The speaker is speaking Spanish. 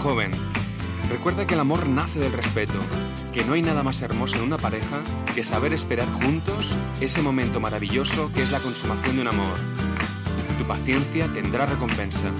joven, recuerda que el amor nace del respeto, que no hay nada más hermoso en una pareja que saber esperar juntos ese momento maravilloso que es la consumación de un amor. Tu paciencia tendrá recompensa.